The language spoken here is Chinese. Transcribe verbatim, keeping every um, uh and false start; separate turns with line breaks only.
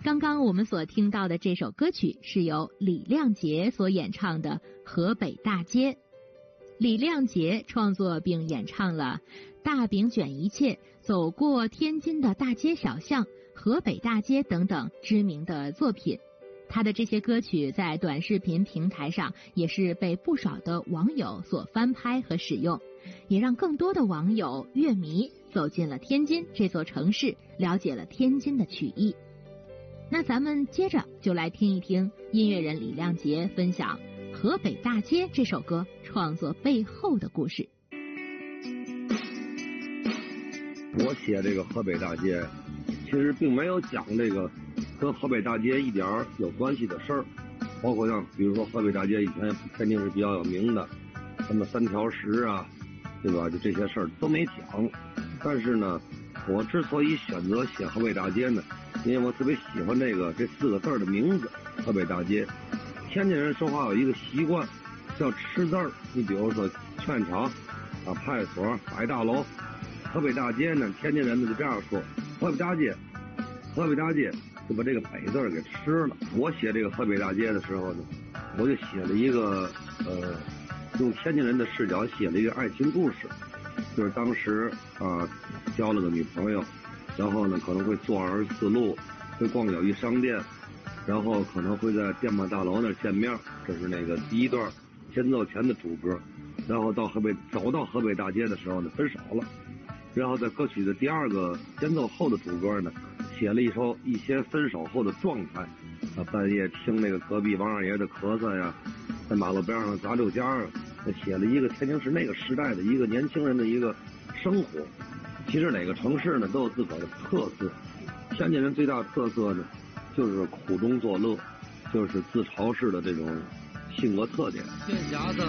刚刚我们所听到的这首歌曲是由李亮杰所演唱的《河北大街》。李亮杰创作并演唱了《大饼卷一切》《走过天津的大街小巷》《河北大街》等等知名的作品。他的这些歌曲在短视频平台上也是被不少的网友所翻拍和使用，也让更多的网友乐迷走进了天津这座城市，了解了天津的曲艺。那咱们接着就来听一听音乐人李亮杰分享《河北大街》这首歌创作背后的故事。
我写这个河北大街，其实并没有讲这个跟河北大街一点有关系的事儿，包括像比如说河北大街以前天津是比较有名的，什么三条石啊，对吧？就这些事儿都没讲。但是呢，我之所以选择写河北大街呢，因为我特别喜欢这个这四个字的名字——河北大街。天津人说话有一个习惯，叫吃字儿。你比如说劝场啊、派出所、百大楼。河北大街呢，天津人呢就这样说：河北大街，河北大街，就把这个北字给吃了。我写这个河北大街的时候呢，我就写了一个呃，用天津人的视角写了一个爱情故事，就是当时啊、呃、交了个女朋友，然后呢可能会坐二十四路，会逛友谊商店，然后可能会在电报大楼那儿见面，这是那个第一段间奏前的主歌。然后到河北走到河北大街的时候呢，分手了。然后在歌曲的第二个间奏后的主歌呢，写了一首一些分手后的状态啊，半夜听那个隔壁王二爷的咳嗽呀，在马路边上砸六家啊，写了一个天津市那个时代的一个年轻人的一个生活。其实哪个城市呢都有自个儿的特色，天津人最大的特色呢就是苦中作乐，就是自嘲式的这种性格特点。